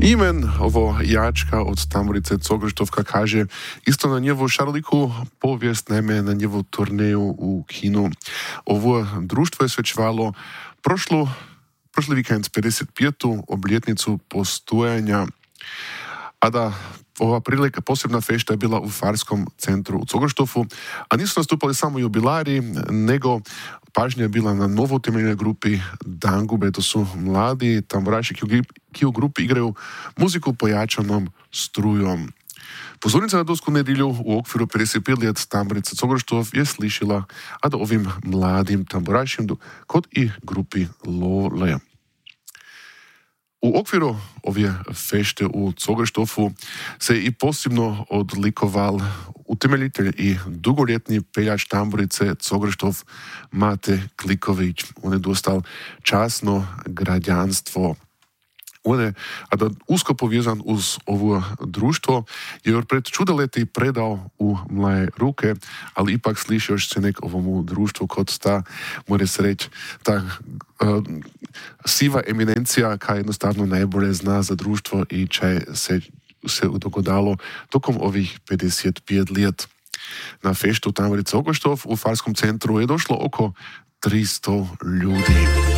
Imen ovo jačka od Tamburice Cogrištovka kaže isto na njevu šaroliku povijest, naime na njevu turneju u kinu. Ovo društvo je svećvalo prošli vikend 55. obljetnicu postojanja, a da ova prilika, posebna fešta je bila u Farskom centru u Cogrištofu, a nisu nastupali samo jubilari, nego pažnja je bila na novotemeljenoj grupi Dangube, to su mladi tamburaši ki u grupi igraju muziku pojačanom strujom. Pozornica na dosku nedjelju u okviru 55 let Tamburice Cogrištov je slišila, a da ovim mladim tamburašim kod i grupi Lole. U okviru ove fešte u Cogrištofu se i posebno odlikoval utemeljitelj i dugoljetni peljač tamburice Cogrištov Mate Kliković. On je dostal časno građanstvo. On je, a da usko povezan uz ovo društvo, je još pred čudoleti predao u mlaje ruke, ali ipak sliši još se nek ovomu društvu kot ta, more se reći, ta siva eminencija, kaj jednostavno najbolje zna za društvo i čaj se dogodalo tokom ovih 55 let. Na feštu Tamburice Cogrištov u Farskom centru je došlo oko 300 ljudi.